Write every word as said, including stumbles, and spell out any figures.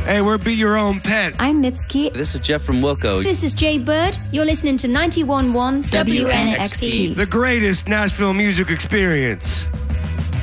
Hey, we're Be Your Own Pet. I'm Mitski. This is Jeff from Wilco. This is Jay Bird. You're listening to ninety-one point one W N X P. The greatest Nashville music experience.